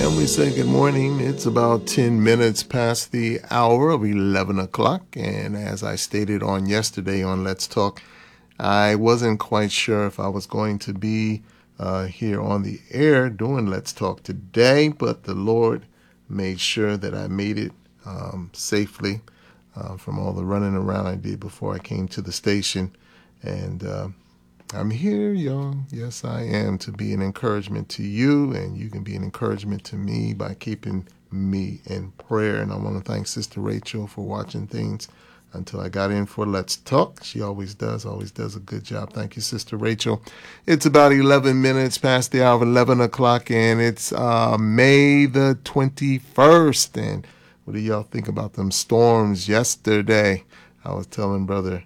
family, say good morning. It's about 10 minutes past the hour of 11 o'clock. And as I stated on yesterday on Let's Talk, I wasn't quite sure if I was going to be here on the air doing Let's Talk today, but the Lord made sure that I made it safely from all the running around I did before I came to the station. And I'm here, y'all. Yes, I am, to be an encouragement to you, and you can be an encouragement to me by keeping me in prayer. And I want to thank Sister Rachel for watching things until I got in for Let's Talk. She always does a good job. Thank you, Sister Rachel. It's about 11 minutes past the hour of 11 o'clock, and it's May the 21st. And what do y'all think about them storms yesterday? I was telling Brother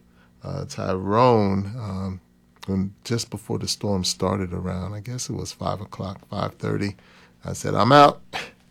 Tyrone, when just before the storm started around, I guess it was 5 o'clock, 5:30, I said, I'm out.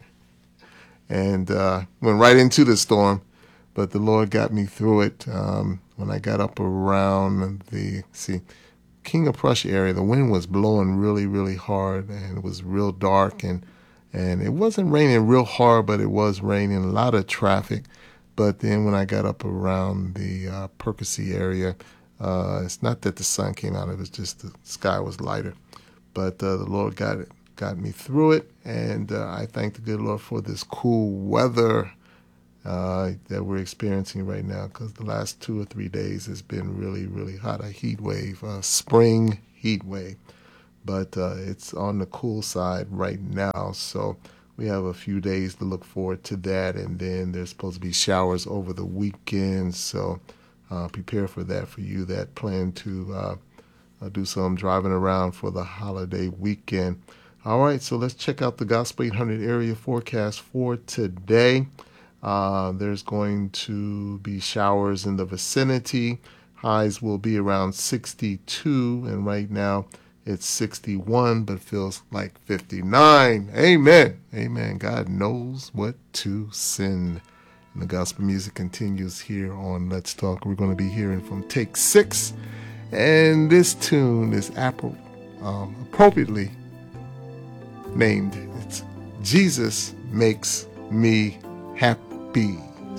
And went right into the storm. But the Lord got me through it. When I got up around the King of Prussia area, the wind was blowing really, really hard, and it was real dark. And it wasn't raining real hard, but it was raining, a lot of traffic. But then when I got up around the Percy area, it's not that the sun came out, it was just the sky was lighter. But the Lord got me through it, and I thank the good Lord for this cool weather that we're experiencing right now, because the last 2 or 3 days has been really, really hot, a heat wave, a spring heat wave. But it's on the cool side right now, so we have a few days to look forward to that, and then there's supposed to be showers over the weekend, so prepare for that for you that plan to do some driving around for the holiday weekend. All right, so let's check out the Gospel 800 area forecast for today. There's going to be showers in the vicinity. Highs will be around 62, and right now it's 61, but feels like 59. Amen. Amen. God knows what to send. And the gospel music continues here on Let's Talk. We're going to be hearing from Take 6. And this tune is appropriately named. It's Jesus Makes Me Happy.